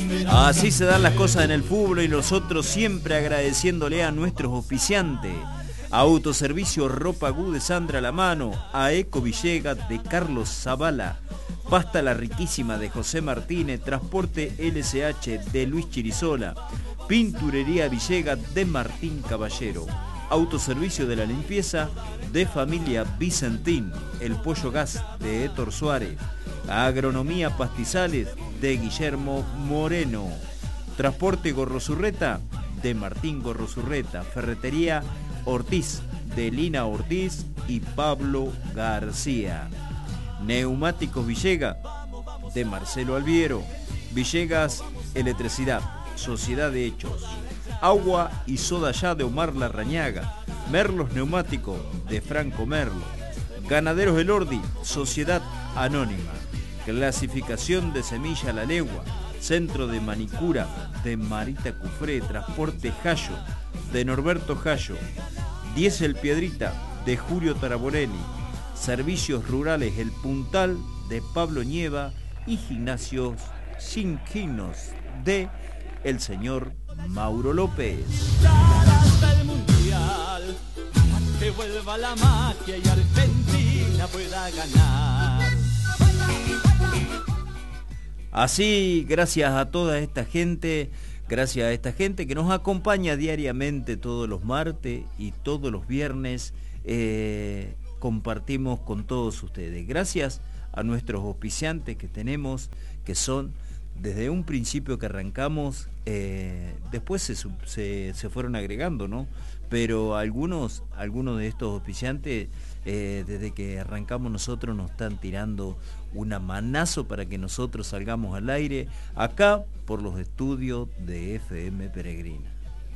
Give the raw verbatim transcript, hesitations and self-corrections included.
Así se dan las cosas en el fútbol y nosotros siempre agradeciéndole a nuestros auspiciantes. Autoservicio Ropa Gu de Sandra La Mano, a Eco Villegas de Carlos Zavala, Pasta La Riquísima de José Martínez, Transporte L S H de Luis Chirisola, Pinturería Villegas de Martín Caballero, Autoservicio de la Limpieza de Familia Vicentín, El Pollo Gas de Héctor Suárez, Agronomía Pastizales de Guillermo Moreno, Transporte Gorrosurreta de Martín Gorrosurreta, Ferretería Ortiz de Lina Ortiz y Pablo García, Neumáticos Villegas de Marcelo Alviero, Villegas Electricidad, Sociedad de Hechos, Agua y Soda Ya de Omar Larrañaga, Merlos Neumáticos de Franco Merlo, Ganaderos del Ordi, Sociedad Anónima, Clasificación de Semilla La Legua, Centro de Manicura de Marita Cufré, Transporte Jayo de Norberto Jayo, Diesel Piedrita de Julio Taraborelli, Servicios Rurales El Puntal de Pablo Nieva y Gimnasios Singinos de el señor Mauro López. Hasta el mundial, que vuelva la magia y Argentina pueda ganar. Así, gracias a toda esta gente, gracias a esta gente que nos acompaña diariamente todos los martes y todos los viernes, eh, compartimos con todos ustedes. Gracias a nuestros auspiciantes que tenemos, que son desde un principio que arrancamos, eh, después se, se, se fueron agregando, ¿no? Pero algunos, algunos de estos auspiciantes, eh, desde que arrancamos nosotros, nos están tirando una manazo para que nosotros salgamos al aire, acá por los estudios de F M Peregrina.